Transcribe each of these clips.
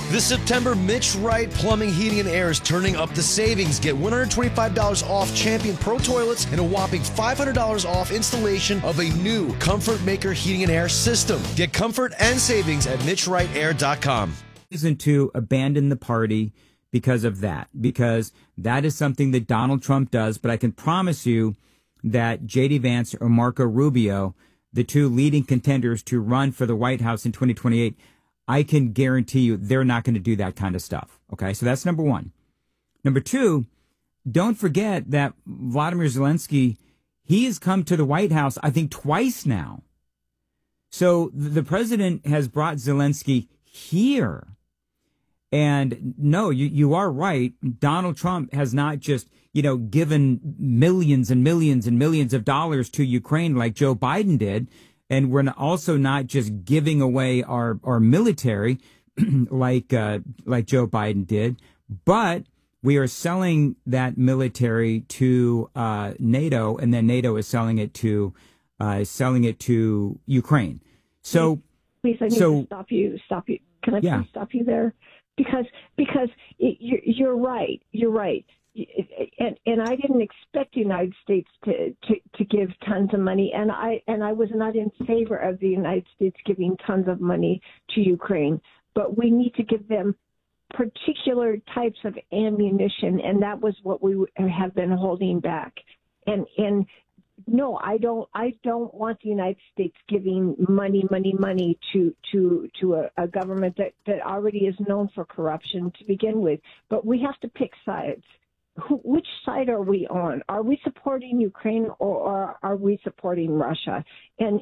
This September, Mitch Wright Plumbing, Heating, and Air is turning up the savings. Get $125 off Champion Pro Toilets and a whopping $500 off installation of a new Comfort Maker Heating and Air system. Get comfort and savings at MitchWrightAir.com. Isn't to abandon the party because of that, because that is something that Donald Trump does. But I can promise you that J.D. Vance or Marco Rubio, the two leading contenders to run for the White House in 2028, I can guarantee you they're not going to do that kind of stuff. Okay, so that's number one. Number two, don't forget that Vladimir Zelensky, he has come to the White House, I think, twice now. So the president has brought Zelensky here. And no, you are right. Donald Trump has not just, given millions and millions and millions of dollars to Ukraine like Joe Biden did. And we're also not just giving away our military like Joe Biden did, but we are selling that military to NATO, and then NATO is selling it to Ukraine. So please, I need to stop you. Can I please stop you there? Because you're right. You're right. And I didn't expect the United States to give tons of money, and I was not in favor of the United States giving tons of money to Ukraine. But we need to give them particular types of ammunition, and that was what we have been holding back. And no, I don't want the United States giving money to a government that already is known for corruption to begin with. But we have to pick sides. Which side are we on? Are we supporting Ukraine or are we supporting Russia? And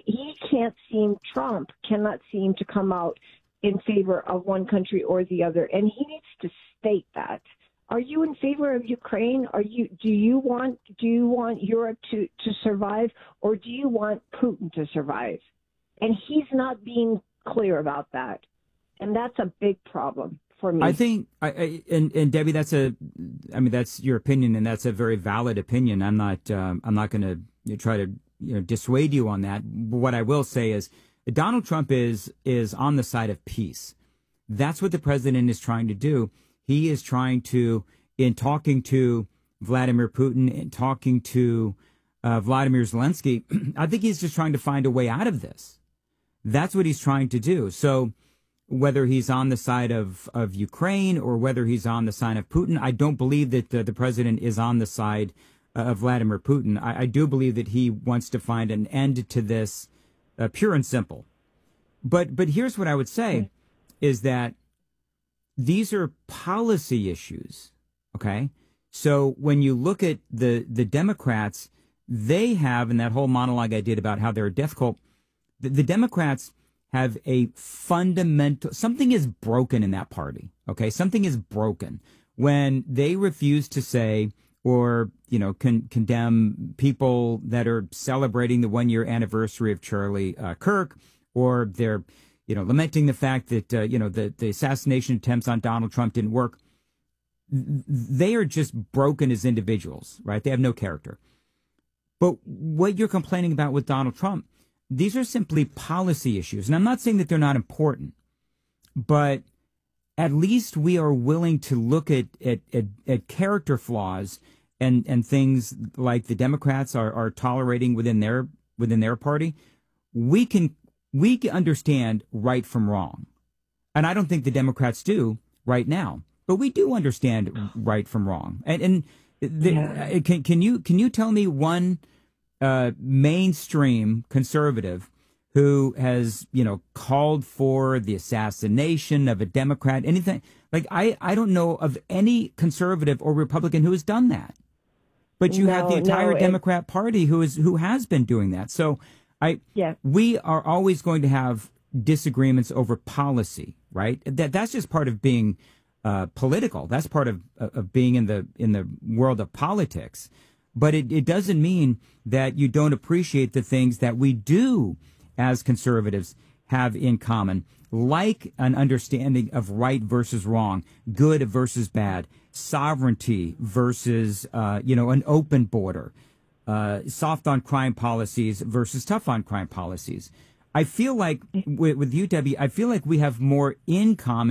Trump cannot seem to come out in favor of one country or the other, and he needs to state that. Are you in favor of Ukraine? Do you want Europe to survive, or do you want Putin to survive? And he's not being clear about that, and that's a big problem. I think, and Debbie, that's your opinion, and that's a very valid opinion. I'm not going to try to dissuade you on that. But what I will say is Donald Trump is on the side of peace. That's what the president is trying to do. He is trying to, in talking to Vladimir Putin and talking to Vladimir Zelensky, I think he's just trying to find a way out of this. That's what he's trying to do. So whether he's on the side of Ukraine or whether he's on the side of Putin, I don't believe that the president is on the side of Vladimir Putin. I do believe that he wants to find an end to this, pure and simple. But here's what I would say is that these are policy issues, okay? So when you look at the Democrats, they have, in that whole monologue I did about how they're a death cult, the Democrats have a fundamental, something is broken in that party, okay? Something is broken when they refuse to say or, condemn people that are celebrating the 1-year anniversary of Charlie Kirk, or they're, lamenting the fact that, the assassination attempts on Donald Trump didn't work. They are just broken as individuals, right? They have no character. But what you're complaining about with Donald Trump, these are simply policy issues. And I'm not saying that they're not important, but at least we are willing to look at character flaws and things like the Democrats are tolerating within their party. We can understand right from wrong. And I don't think the Democrats do right now, but we do understand right from wrong. Can you tell me one mainstream conservative who has, called for the assassination of a Democrat, anything like I don't know of any conservative or Republican who has done that. But you have the entire Democrat Party who has been doing that. So we are always going to have disagreements over policy, right? That's just part of being political. That's part of being in the world of politics. But it doesn't mean that you don't appreciate the things that we do as conservatives have in common, like an understanding of right versus wrong, good versus bad, sovereignty versus, an open border, soft on crime policies versus tough on crime policies. I feel like with you, Debbie, I feel like we have more in common